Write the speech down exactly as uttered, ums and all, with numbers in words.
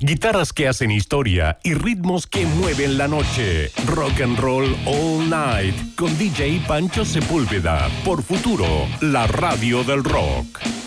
Guitarras que hacen historia y ritmos que mueven la noche. Rock and Roll All Night con D J Pancho Sepúlveda por Futuro, la radio del rock.